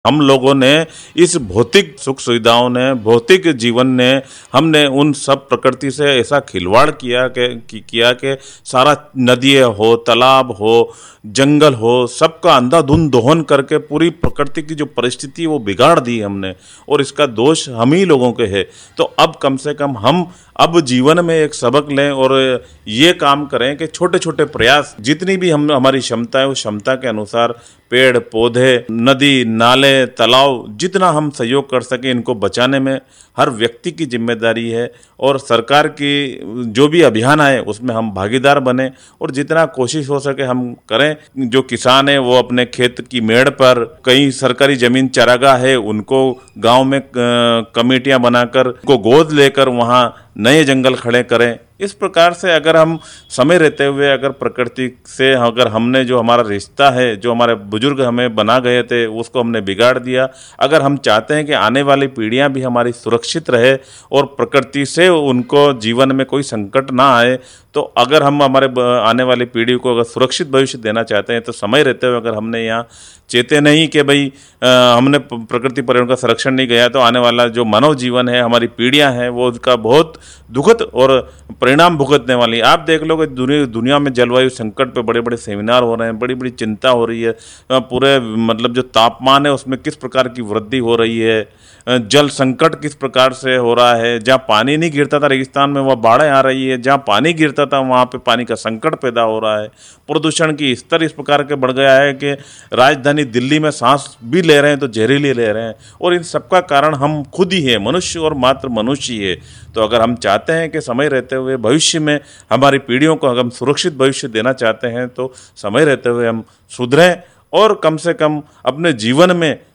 हम लोगों ने इस भौतिक सुख सुविधाओं ने, भौतिक जीवन ने, हमने उन सब प्रकृति से ऐसा खिलवाड़ किया कि सारा नदियाँ हो, तालाब हो, जंगल हो, सबका अंधाधुंध दोहन करके पूरी प्रकृति की जो परिस्थिति वो बिगाड़ दी हमने, और इसका दोष हम ही लोगों के है। तो अब कम से कम हम अब जीवन में एक सबक लें और ये काम करें कि छोटे छोटे प्रयास, जितनी भी हम हमारी क्षमता है उस क्षमता के अनुसार पेड़ पौधे, नदी नाले, तालाब, जितना हम सहयोग कर सकें इनको बचाने में हर व्यक्ति की जिम्मेदारी है। और सरकार की जो भी अभियान आए उसमें हम भागीदार बने और जितना कोशिश हो सके हम करें। जो किसान है वो अपने खेत की मेड़ पर, कई सरकारी जमीन चारागाह है उनको गांव में कमेटियां बनाकर उनको गोद लेकर वहां नए जंगल खड़े करें। इस प्रकार से अगर हम समय रहते हुए अगर प्रकृति से अगर हमने जो हमारा रिश्ता है, जो हमारे बुजुर्ग हमें बना गए थे, उसको हमने बिगाड़ दिया, अगर हम चाहते हैं कि आने वाली पीढ़ियां भी हमारी सुरक्षित रहे और प्रकृति से उनको जीवन में कोई संकट ना आए, तो अगर हम हमारे आने वाली पीढ़ी को अगर सुरक्षित भविष्य देना चाहते हैं तो समय रहते हुए अगर हमने यहाँ चेते नहीं कि भाई हमने प्रकृति पर्यावरण का संरक्षण नहीं किया तो आने वाला जो मानव जीवन है, हमारी पीढ़ियां हैं, वो उसका बहुत दुखद और परिणाम भुगतने वाली। आप देख लो कि दुनिया में जलवायु संकट पे बड़े बड़े सेमिनार हो रहे हैं, बड़ी बड़ी चिंता हो रही है। पूरे मतलब जो तापमान है उसमें किस प्रकार की वृद्धि हो रही है, जल संकट किस प्रकार से हो रहा है। जहाँ पानी नहीं गिरता था रेगिस्तान में वह बाढ़ें आ रही है, जहाँ पानी गिरता था वहाँ पे पानी का संकट पैदा हो रहा है। प्रदूषण की स्तर इस प्रकार के बढ़ गया है कि राजधानी दिल्ली में सांस भी ले रहे हैं तो जहरीली ले रहे हैं, और इन सबका कारण हम खुद ही है, मनुष्य और मात्र मनुष्य ही है। तो अगर हम चाहते हैं कि समय रहते हुए भविष्य में हमारी पीढ़ियों को हम सुरक्षित भविष्य देना चाहते हैं तो समय रहते हुए हम सुधरें और कम से कम अपने जीवन में